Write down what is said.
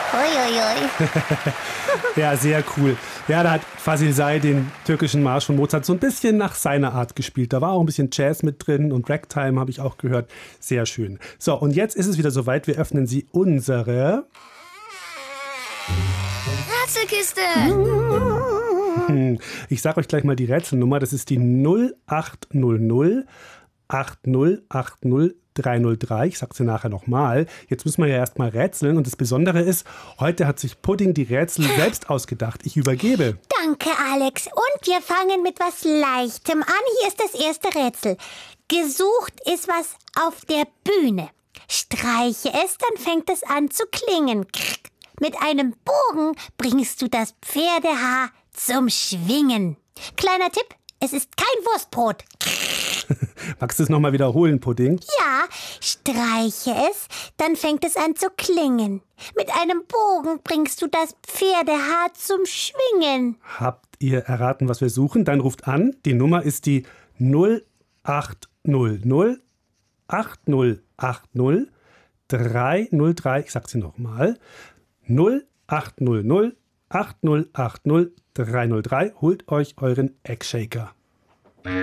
Uiuiui. Ja, sehr cool. Ja, da hat Fazil Say den türkischen Marsch von Mozart so ein bisschen nach seiner Art gespielt. Da war auch ein bisschen Jazz mit drin und Ragtime habe ich auch gehört. Sehr schön. So, und jetzt ist es wieder soweit. Wir öffnen sie unsere Rätselkiste. Ich sage euch gleich mal die Rätselnummer. Das ist die 0800 8080 303. Ich sage sie nachher nochmal. Jetzt müssen wir ja erstmal rätseln. Und das Besondere ist, heute hat sich Pudding die Rätsel selbst ausgedacht. Ich übergebe. Danke, Alex. Und wir fangen mit was Leichtem an. Hier ist das erste Rätsel. Gesucht ist was auf der Bühne. Streiche es, dann fängt es an zu klingen. Mit einem Bogen bringst du das Pferdehaar zum Schwingen. Kleiner Tipp, es ist kein Wurstbrot. Magst du es nochmal wiederholen, Pudding? Ja, streiche es, dann fängt es an zu klingen. Mit einem Bogen bringst du das Pferdehaar zum Schwingen. Habt ihr erraten, was wir suchen? Dann ruft an. Die Nummer ist die 0800 8080 303. Ich sag sie nochmal. 0800 8080 303. Holt euch euren Eggshaker.